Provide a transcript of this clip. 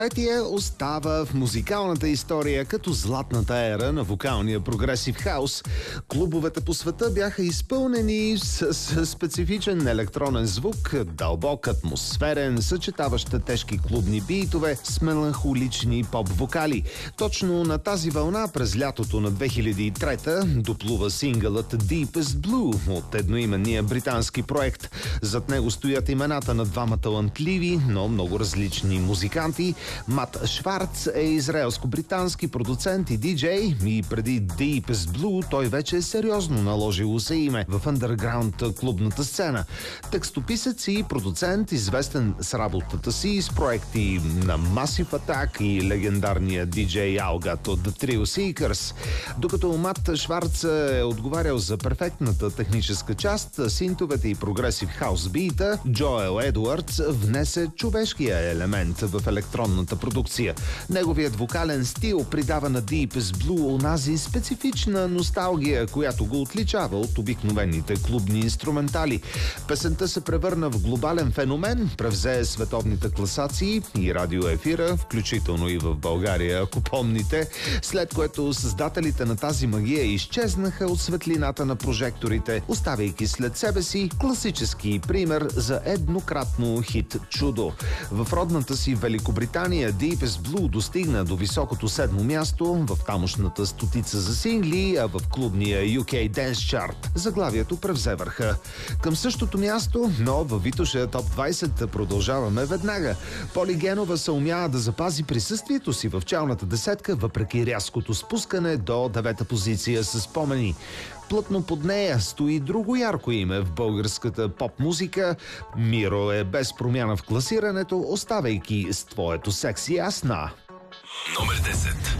Тия остава в музикалната история като златната ера на вокалния прогресив хаус. Клубовете по света бяха изпълнени с специфичен електронен звук, дълбок, атмосферен, съчетаващ тежки клубни битове с меланхолични поп-вокали. Точно на тази вълна през лятото на 2003 доплува сингълът Deepest Blue от едноименния британски проект. Зад него стоят имената на двама талантливи, но много различни музиканти. Мат Шварц е израелско-британски продуцент и диджей и преди Deepest Blue той вече е сериозно наложило се име в андерграунд клубната сцена. Текстописец и продуцент, известен с работата си с проекти на Massive Attack и легендарния диджей Алгат от The Thrill Seekers. Докато Мат Шварц е отговарял за перфектната техническа част, синтовете и прогресив хаус бита, Джоел Едуардс внесе човешкия елемент в електронната продукция. Неговият вокален стил придава на Deepest Blue онази специфична носталгия, която го отличава от обикновените клубни инструментали. Песента се превърна в глобален феномен, превзе световните класации и радиоефира, включително и в България, ако помните, след което създателите на тази магия изчезнаха от светлината на прожекторите, оставяйки след себе си класически пример за еднократно хит чудо. В родната си Великобритания Deepest Blue достигна до високото 7-мо място в тамошната стотица за сингли, а в клубния UK Dance Chart заглавието превзе върха. Към същото място, но във Витоша Топ 20 продължаваме веднага. Поли Генова се умя да запази присъствието си в челната десетка, въпреки рязкото спускане до 9-та позиция с спомени. Плътно под нея стои друго ярко име в българската поп-музика. Миро е без промяна в класирането, оставайки с твоето секси ясна. Номер 10.